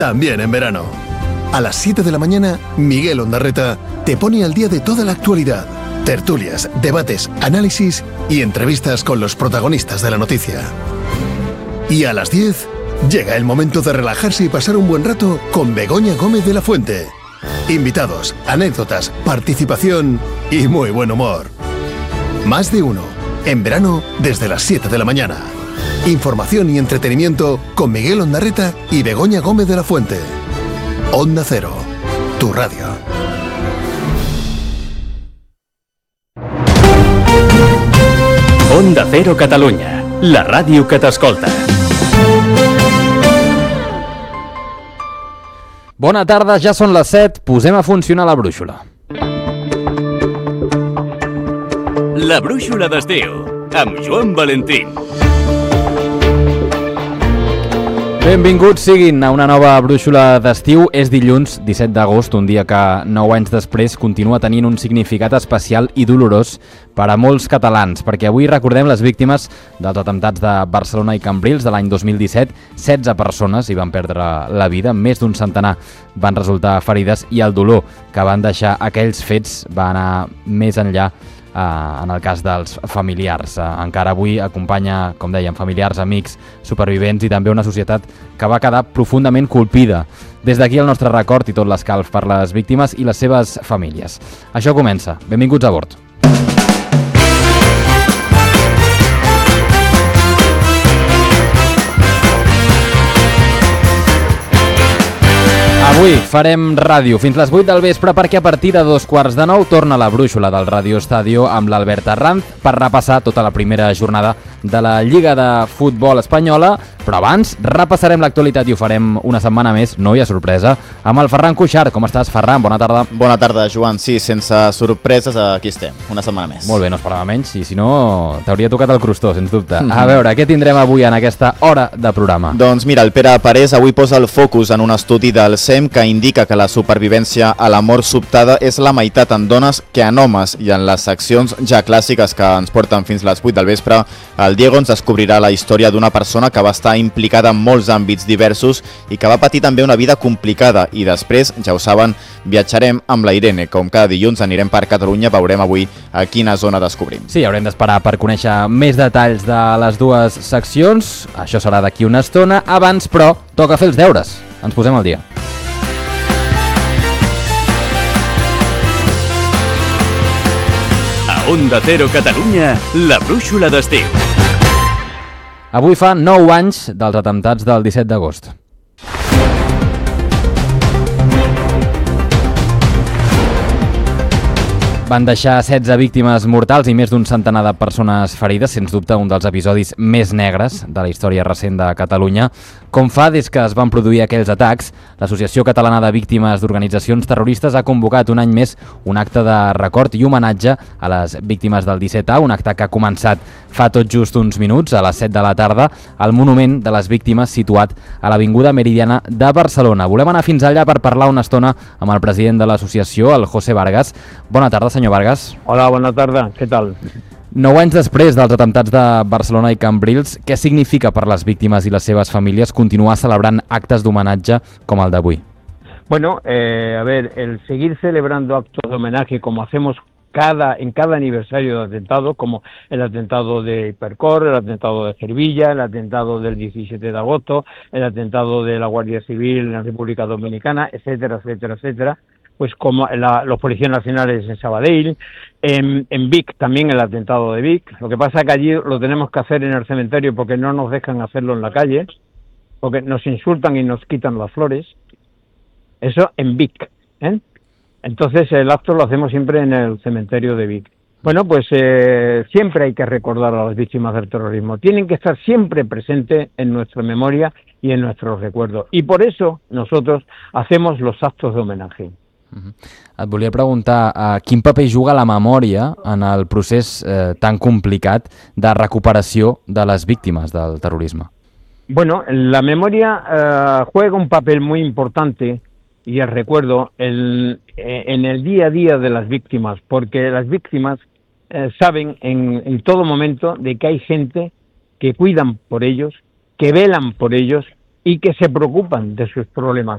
también en verano. A las 7 de la mañana, Miguel Ondarreta te pone al día de toda la actualidad. Tertulias, debates, análisis y entrevistas con los protagonistas de la noticia. Y a las 10, llega el momento de relajarse y pasar un buen rato con Begoña Gómez de la Fuente. Invitados, anécdotas, participación y muy buen humor. Más de uno, en verano desde las 7 de la mañana. Información y entretenimiento con Miguel Ondarreta y Begoña Gómez de la Fuente. Onda Cero, tu radio. Onda Cero Catalunya, la ràdio que t'escolta. Bona tarda, ja són les 7, posem a funcionar la brúixola. La brúixola d'estiu, amb Joan Valentín. Benvinguts siguin a una nova brúixola d'estiu. És dilluns, 17 d'agost, un dia que 9 anys després continua tenint un significat especial i dolorós per a molts catalans, perquè avui recordem les víctimes dels atemptats de Barcelona i Cambrils de l'any 2017. 16 persones hi van perdre la vida, més d'un centenar van resultar ferides i el dolor que van deixar aquells fets va anar més enllà en el cas dels familiars. Encara avui acompanya, com dèiem, familiars, amics, supervivents i també una societat que va quedar profundament colpida. Des d'aquí el nostre record i tot l'escalf per les víctimes i les seves famílies. Això comença. Benvinguts a bord. Avui farem ràdio fins les 8 del vespre perquè a partir de 8:45 torna la brúixola del Radio Estadio amb l'Albert Arranz per repassar tota la primera jornada de la Lliga de Futbol Espanyola, però abans repassarem l'actualitat i ho farem una setmana més, no hi ha sorpresa, amb el Ferran Cuixart. Com estàs, Ferran? Bona tarda. Bona tarda, Joan. Sí, sense sorpreses, aquí estem, una setmana més. Molt bé, no esperava menys, i si no, t'hauria tocat el crostó, sens dubte. A veure, què tindrem avui en aquesta hora de programa? Doncs mira, el Pere Parés avui posa el focus en un estudi del SEM que indica que la supervivència a la mort sobtada és la meitat en dones que en homes, i en les seccions ja clàssiques que ens porten fins les 8 del vespre, el Diego ens descobrirà la història d'una persona que va estar implicada en molts àmbits diversos i que va patir també una vida complicada, i després, ja ho saben, viatjarem amb la Irene. Com cada dilluns anirem per Catalunya, veurem avui a quina zona descobrim. Sí, haurem d'esperar per conèixer més detalls de les dues seccions. Això serà d'aquí una estona. Abans, però, toca fer els deures. Ens posem al dia. Onda Cero Catalunya, la brúixola d'estiu. Avui fa 9 anys dels atemptats del 17 d'agost. Van deixar 16 víctimes mortals i més d'un centenar de persones ferides, sens dubte un dels episodis més negres de la història recent de Catalunya. Com fa des que es van produir aquells atacs, l'Associació Catalana de Víctimes d'Organitzacions Terroristes ha convocat un any més un acte de record i homenatge a les víctimes del 17A, un acte que ha començat fa tot just uns minuts, a les 7 de la tarda, al Monument de les Víctimes situat a l'Avinguda Meridiana de Barcelona. Volem anar fins allà per parlar una estona amb el president de l'associació, el José Vargas. Bona tarda, senyor Vargas. Hola, bona tarda. Què tal? 9 anys després dels atemptats de Barcelona i Cambrils, què significa per les víctimes i les seves famílies continuar celebrant actes d'homenatge com el d'avui? Bueno, a ver, el seguir celebrando actos de homenaje como hacemos en cada aniversario de atentado, como el atentado de Hipercor, el atentado de Cervilla, el atentado del 17 de agosto, el atentado de la Guardia Civil en la República Dominicana, etcétera, etcétera, etcétera, pues como los policías nacionales en Sabadell, en Vic también el atentado de Vic. Lo que pasa es que allí lo tenemos que hacer en el cementerio porque no nos dejan hacerlo en la calle, porque nos insultan y nos quitan las flores. Eso en Vic, ¿eh? Entonces el acto lo hacemos siempre en el cementerio de Vic. Bueno, pues siempre hay que recordar a las víctimas del terrorismo. Tienen que estar siempre presentes en nuestra memoria y en nuestros recuerdos. Y por eso nosotros hacemos los actos de homenaje. Et volia preguntar quin paper juga la memòria en el procés tan complicat de recuperació de les víctimes del terrorisme. Bueno, la memoria juega un papel muy importante y el recuerdo en el día a día de las víctimas, porque las víctimas saben en todo momento de que hay gente que cuidan por ellos, que velan por ellos y que se preocupan de sus problemas.